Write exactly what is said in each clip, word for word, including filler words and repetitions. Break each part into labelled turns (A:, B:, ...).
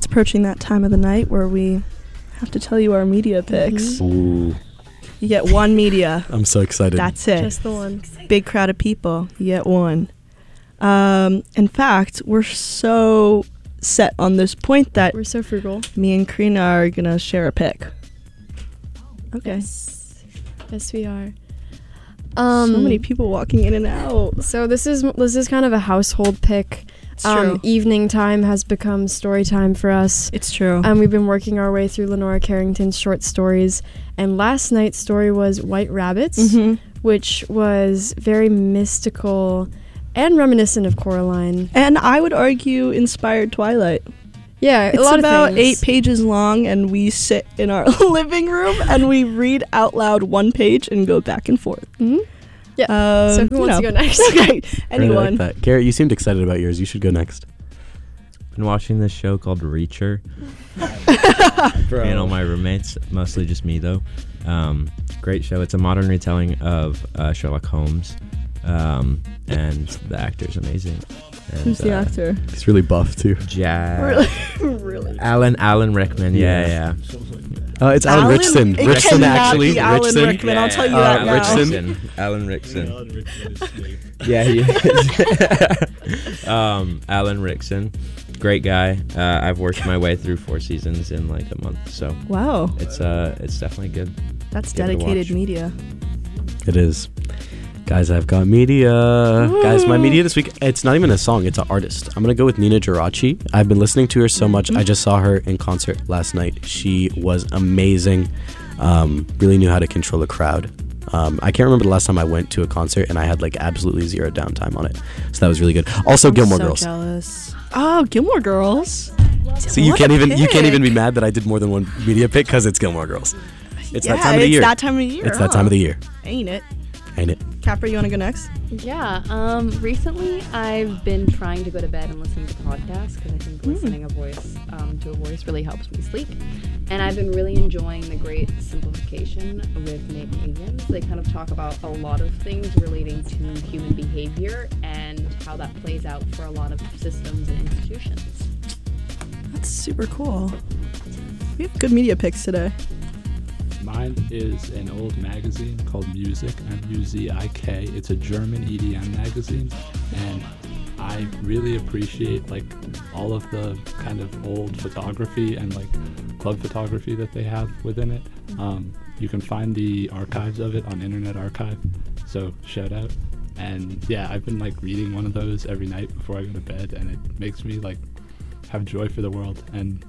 A: approaching that time of the night where we have to tell you our media picks.
B: Ooh.
A: You get one media.
B: I'm so excited.
A: That's it.
C: Just the one.
A: Big crowd of people. You get one. Um, in fact, we're so set on this point that
C: We're so frugal.
A: me and Karina are going to share a pick. Okay.
C: Yes, yes we are. Um,
A: so many people walking in and out.
C: So this is this is kind of a household pick.
A: It's
C: Um,
A: true.
C: evening time has become story time for us.
A: It's true.
C: And we've been working our way through Lenora Carrington's short stories. And last night's story was White Rabbits,
A: Mhm.
C: which was very mystical and reminiscent of Coraline.
A: And I would argue inspired Twilight.
C: Yeah,
A: It's
C: a lot
A: about
C: of things.
A: eight pages long, and we sit in our living room and we read out loud one page and go back and forth.
C: Mhm. Yeah.
A: Um,
C: So who
A: you
C: wants
A: know.
C: to go next?
A: Okay,
B: I really
A: anyone.
B: like that. Garrett, you seemed excited about yours. You should go next.
D: Been watching this show called Reacher. Me and all my roommates, mostly just me though. Um, great show. It's a modern retelling of uh, Sherlock Holmes, um, and the actor's amazing. And,
A: Who's the
D: uh,
A: actor?
B: He's really buff, too.
D: Ja-
A: Really? really?
D: Alan Alan Rickman. Yeah,
B: Yeah.
D: yeah.
B: Uh, it's Alan,
A: Alan-
B: Richson.
A: it
B: Richson,
A: cannot
B: actually.
A: be Alan
B: Richson.
A: Rickman, I'll tell you
D: Uh,
A: that now.
B: Richson.
D: Alan Rickson. Yeah, he is. um, Alan Rickson, great guy. Uh, I've worked my way through four seasons in like a month, so
A: Wow.
D: it's uh, it's definitely good.
A: That's
D: Give it a
A: dedicated
D: watch.
A: media.
B: It is. Guys, I've got media. Guys, my media this week, it's not even a song, it's an artist. I'm going to go with Nina Geraci. I've been listening to her so much. I just saw her in concert last night. She was amazing. Um, really knew how to control a crowd. Um, I can't remember the last time I went to a concert and I had like absolutely zero downtime on it. So that was really good. Also,
A: I'm
B: Gilmore
A: so
B: Girls.
A: jealous. Oh, Gilmore Girls.
B: So you
A: What
B: can't
A: a
B: even you can't even be
A: pick.
B: mad that I did more than one media pick because it's Gilmore Girls. It's
A: yeah,
B: that time of the
A: it's
B: year.
A: that time of the year.
B: It's that
A: huh?
B: time of the year,
A: Ain't it?
B: ain't it?
A: Capra, you want to go next?
E: Yeah, um, recently I've been trying to go to bed and listening to podcasts because I think listening a voice um, to a voice really helps me sleep. And I've been really enjoying The Great Simplification with Nate Higgins. They kind of talk about a lot of things relating to human behavior and how that plays out for a lot of systems and institutions.
A: That's super cool. We have good media picks today.
F: Mine is an old magazine called Music, M U Z I K. It's a German E D M magazine, and I really appreciate like all of the kind of old photography and like club photography that they have within it. Um, you can find the archives of it on Internet Archive, so shout out. And yeah, I've been like reading one of those every night before I go to bed, and it makes me like have joy for the world and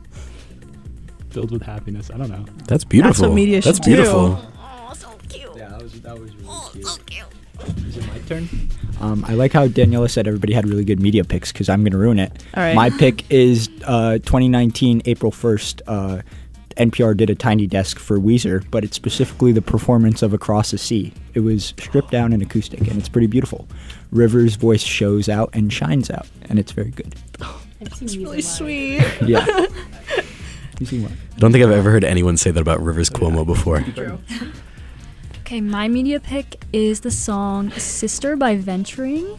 F: filled with happiness. I don't know.
B: That's beautiful.
A: what media
B: That's
A: should do.
B: beautiful.
G: Yeah, that was that was really cute. Is it my turn? Um, I like how Daniela said everybody had really good media picks because I'm going to ruin it.
A: All right.
G: My pick is uh, twenty nineteen, April first. Uh, N P R did a Tiny Desk for Weezer, but it's specifically the performance of Across the Sea. It was stripped down and acoustic, and it's pretty beautiful. River's voice shows out and shines out, and it's very good.
A: It's really sweet.
G: Yeah. You see what?
B: I don't think I've ever heard anyone say that about Rivers Cuomo before.
H: Okay, my media pick is the song Sister by Venturing.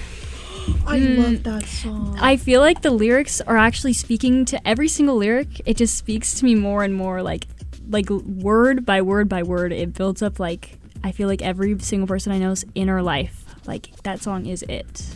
A: I
H: Mm.
A: love that song.
H: I feel like the lyrics are actually speaking to every single lyric. It just speaks to me more and more, like like word by word by word. It builds up like I feel like every single person I know's inner life. Like that song is it.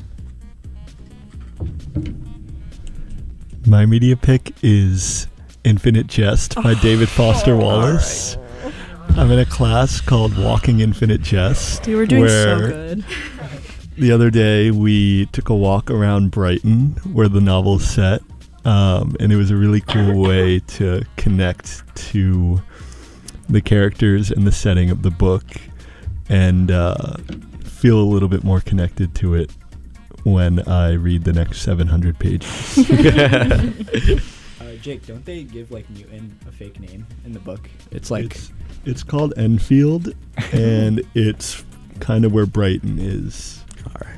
I: My media pick is Infinite Jest by David Foster Wallace. I'm in a class called Walking Infinite Jest.
A: You were doing so
I: where
A: good.
I: The other day we took a walk around Brighton where the novel's set, um, and it was a really cool way to connect to the characters and the setting of the book and uh, feel a little bit more connected to it when I read the next seven hundred pages.
G: Uh, Jake, don't they give like Newton a fake name in the book? It's like
I: It's, it's called Enfield, and it's kind of where Brighton is.
B: All right.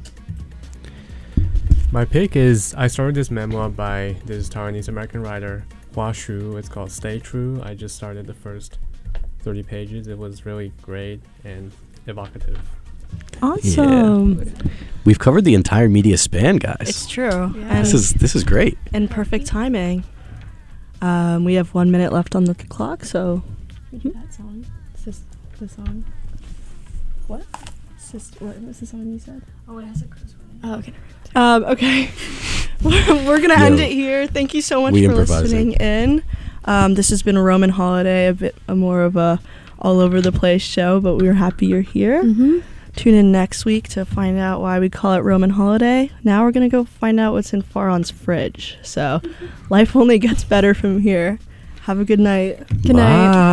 J: My pick is, I started this memoir by this Taiwanese American writer, Hua Shu. It's called Stay True. I just started the first thirty pages. It was really great and evocative.
A: Awesome.
B: Yeah. We've covered the entire media span, guys.
A: It's true.
C: Yeah.
A: And,
B: This is this is great.
A: and perfect timing. Um, we have one minute left on the clock, so.
C: That song. Sis- the song. What? Sister, what was the song you said?
H: Oh, it has a curse word.
C: Oh, okay.
A: Um, okay. We're going to
B: Yo.
A: end it here. Thank you so much
B: We
A: for
B: improvising.
A: listening in. Um, this has been a Roman Holiday, a bit a more of a all over the place show, but we were happy you're here.
C: Mm-hmm.
A: Tune in next week to find out why we call it Roman Holiday. Now we're going to go find out what's in Faron's fridge. So life only gets better from here. Have a good night.
C: Good night.
B: Bye.